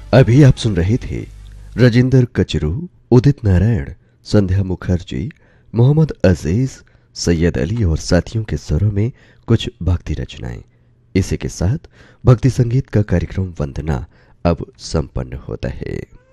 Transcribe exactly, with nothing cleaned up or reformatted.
अभी आप सुन रहे थे राजेंद्र कचरू, उदित नारायण, संध्या मुखर्जी, मोहम्मद अजीज, सैयद अली और साथियों के स्वरों में कुछ भक्ति रचनाएं। इसी के साथ भक्ति संगीत का कार्यक्रम वंदना अब संपन्न होता है।